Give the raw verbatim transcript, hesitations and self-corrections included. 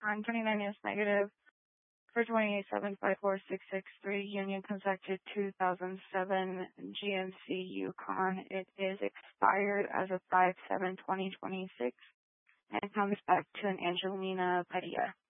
On twenty-nine is negative. For twenty-eight seven five four six six three, Union Constructed two thousand seven G M C Yukon. It is expired as of five seven twenty twenty-six and comes back to an Angelina Padilla.